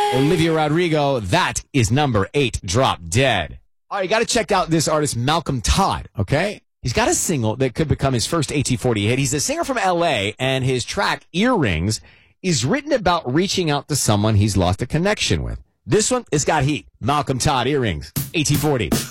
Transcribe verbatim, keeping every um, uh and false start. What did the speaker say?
Olivia Rodrigo, that is number eight, Drop Dead. All right, you got to check out this artist, Malcolm Todd, okay? He's got a single that could become his first A T forty hit. He's a singer from L A, and his track, Earrings, is written about reaching out to someone he's lost a connection with. This one, it's got heat. Malcolm Todd, Earrings, A T forty.